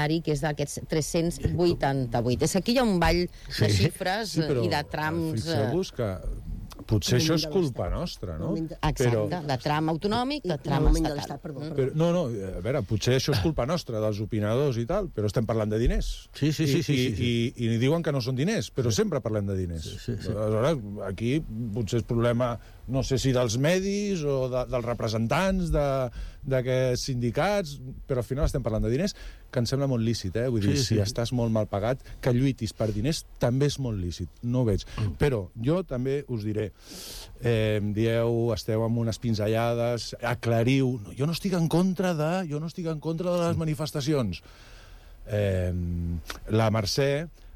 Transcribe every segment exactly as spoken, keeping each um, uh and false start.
salari, que és d'aquests tres-cents vuitanta-vuit. És que aquí hi ha un ball de xifres sí, però, i de trams... Fixeu-vos que potser això és culpa nostra, no? Exacte, però... de tram autonòmic, de tram estatal. Però, no, no, a veure, potser això és culpa nostra, dels opinadors i tal, però estem parlant de diners. Sí, sí, sí. I, sí, sí, sí. I, i, i diuen que no són diners, però sí. sempre parlem de diners. Sí, sí, sí. Aleshores, aquí potser és problema, no sé si dels medis o de, dels representants d'aquests sindicats, però al final estem parlant de diners, que em sembla molt lícit, eh? Vull dir, sí, sí. si estàs molt mal pagat, que lluitis per diners també és molt lícit, no ho veig. Mm. Però jo també us diré, eh, dieu, esteu amb unes pinzellades, aclariu, no, jo no estic en contra de, jo no estic en contra de les manifestacions. Eh, la Mercè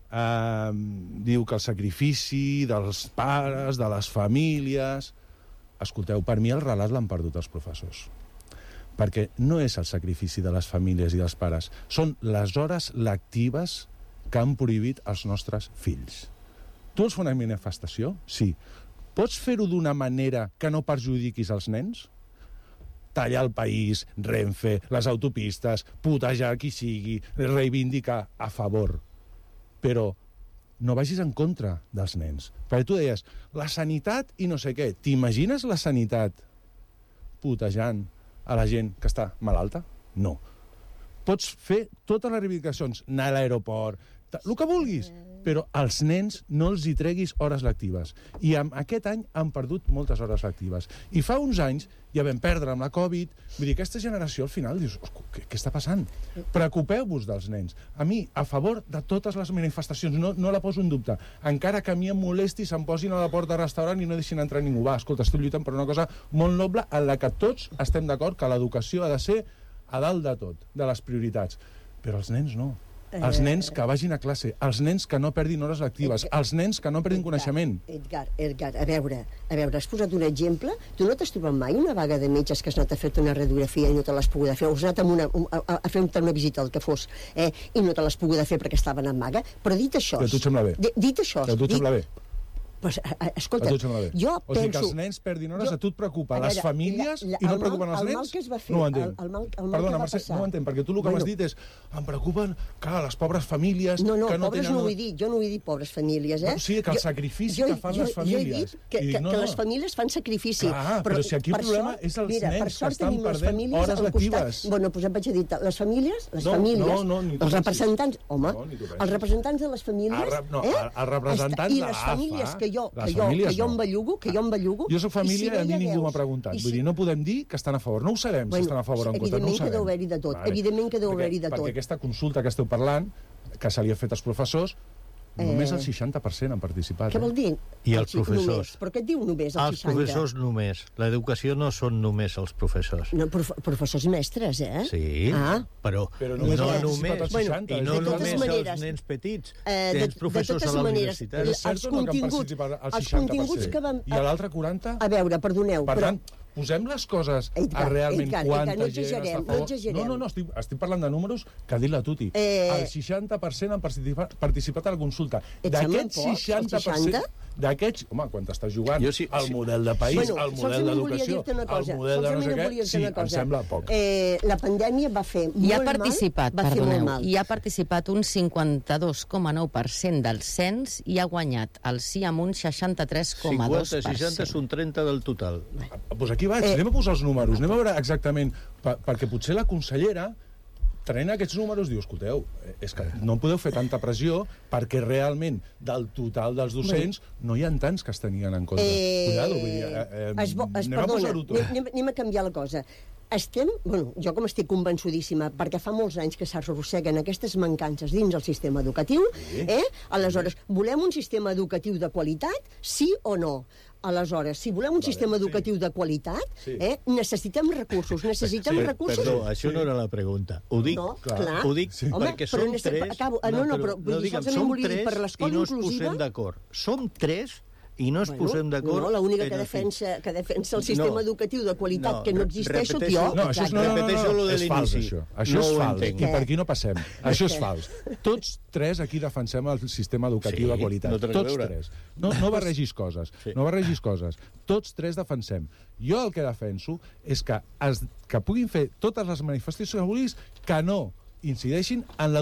eh, diu que el sacrifici dels pares, de les famílies... Escolteu, per mi el relat l'han perdut els professors. Perquè no és el sacrifici de les famílies i dels pares, són les hores lectives que han prohibit als nostres fills. Tu vols fer una manifestació? Sí. Pots fer-ho d'una manera que no perjudiquis els nens? Tallar el país, Renfe, les autopistes, putejar qui sigui, reivindicar a favor. Però no vagis en contra dels nens. Perquè tu deies, la sanitat i no sé què. T'imagines la sanitat putejant a la gent que està malalta? No. Pots fer totes les reivindicacions, anar a l'aeroport, el que vulguis, però als nens no els hi treguis hores lectives. I amb aquest any han perdut moltes hores lectives. I fa uns anys ja vam perdre amb la Covid. Vull dir, aquesta generació al final dius, què, què està passant? Preocupeu-vos dels nens. A mi, a favor de totes les manifestacions, no, no la poso en dubte. Encara que a mi em molesti, se'm posin a la porta del restaurant i no deixin entrar ningú. Va, escolta, estic lluitant per una cosa molt noble en la que tots estem d'acord que l'educació ha de ser a dalt de tot, de les prioritats. Però els nens no. Els nens que vagin a classe, els nens que no perdin hores lectives, Edgar, els nens que no perdin Edgar, coneixement. Edgar, Edgar, a veure, a veure, has posat un exemple. Tu no t'has trobat mai una vaga de metges que has anat a fer una radiografia i no te l'has pogut fer, o has anat una, a, a fer una visita, el que fos, eh, i no te l'has pogut fer perquè estaven en vaga? Però dit això... Que a tu et sembla bé. Dit això... Que a tu et sembla bé. Pues, escolta, jo penso... O sigui que els nens perdin hores, jo, a tu et preocupa les famílies la, la, i no et preocupen els el nens? mal que es va fer, no ho entenc. El, el mal, el mal Perdona, que va Mercè, passar. no ho entenc, perquè tu el que bueno, m'has dit és em preocupen, clar, les pobres famílies... No, no, que no pobres tenen... no ho he dit, jo no ho he dit pobres famílies, eh? No, sí, que el sacrifici jo, que fan jo, les famílies. Jo he dit que, dic, que, no, que no. les famílies fan sacrifici. Clar, però, però si aquí el problema és els mira, nens que estan perdent hores lectives. Bueno, doncs em vaig a dir, les famílies, les no, famílies, no, no, no, els representants, home, no, els representants de les famílies, ah, no, eh? els representants i les famílies que jo, que jo, que jo em bellugo, que jo em bellugo... Jo soc família i a mi ningú m'ha preguntat. Vull dir, no podem dir que estan a favor. No ho sabem si estan a favor o en contra. Evidentment que deu haver-hi de tot. Evidentment que deu haver-hi de tot. Perquè aquesta consulta que esteu parlant, que se li ha fet als professors, només el seixanta per cent han participat. Què vol dir? I els professors. Però què et diu només el seixanta? Els professors només. L'educació no són només els professors. No, prof professors i mestres, eh? Sí, ah. però, però no, no només, bueno, i no només maneres, els nens petits. Eh, de, tens professors a la maneres, universitat. És cert o no que han participat el seixanta per cent? Que vam, I a l'altre quaranta? A veure, perdoneu. Per però... tant, posem les coses Edgar, a realment Edgar, quanta Edgar, no gent està a favor. No exagerem. No, no, no, estic, estic parlant de números que ha dit la Tuti. Eh... El seixanta per cent han participat, participat a la consulta. Et D'aquests seixanta per cent... D'aquests... Home, quan t'estàs jugant sí, el sí. model de país, bueno, el model d'educació, el model de no sé què, sí, em sembla poc. Eh, la pandèmia va fer molt hi ha participat, mal, va fer molt mal. Hi ha participat un cinquanta-dos coma nou per cent del cens i ha guanyat el sí amb un seixanta-tres coma dos per cent. cinquanta seixanta és un trenta del total. Doncs aquí vaig, eh. anem a posar els números, anem a veure exactament, perquè potser la consellera traient aquests números, diu, escolteu, és que no podeu fer tanta pressió perquè realment del total dels docents no hi ha tants que es tenien en compte. Eh, Cuidado, vull dir, eh, es, es, anem perdona, a posar-ho tot. Anem, anem a canviar la cosa. Estem, bueno, jo com estic convençudíssima, perquè fa molts anys que s'arrosseguen aquestes mancances dins el sistema educatiu, sí. eh? Aleshores, volem un sistema educatiu de qualitat, sí o no? Aleshores, si volem un vale, sistema educatiu sí. de qualitat, sí. eh, necessitem recursos, necessitem sí, recursos... Perdó, això no era la pregunta. Ho dic, no, clar. Ho dic sí. Home, perquè som tres... Acabo, no, no, però, no, no diguem, som tres per i no ens posem d'acord. Som tres i no ens bueno, posem d'acord... No, l'única que, defensa, que defensa el sistema no, educatiu de qualitat no, que no existeix sóc jo. No, això és, no, no, no, no, no, és fals, això. Això no és fals. Entenc. I per aquí no passem. Això és fals. Tots tres aquí defensem el sistema educatiu sí, de qualitat. No Tots tres. No, no barregis coses. Sí. No barregis coses. Tots tres defensem. Jo el que defenso és que, es, que puguin fer totes les manifestacions que vulguis que no incideixin en la